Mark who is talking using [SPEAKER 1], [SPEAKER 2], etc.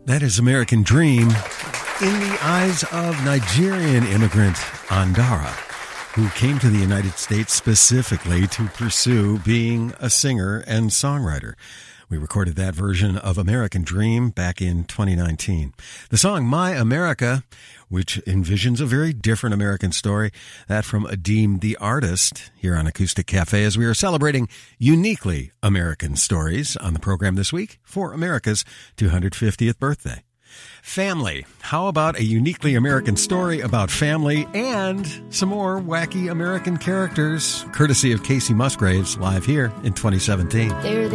[SPEAKER 1] That is American Dream in the eyes of Nigerian immigrant Andara, who came to the United States specifically to pursue being a singer and songwriter. We recorded that version of American Dream back in 2019. The song My America, which envisions a very different American story, that from Adeem the Artist here on Acoustic Cafe, as we are celebrating uniquely American stories on the program this week for America's 250th birthday. Family. How about a uniquely American story about family and some more wacky American characters, courtesy of Casey Musgraves, live here in 2017.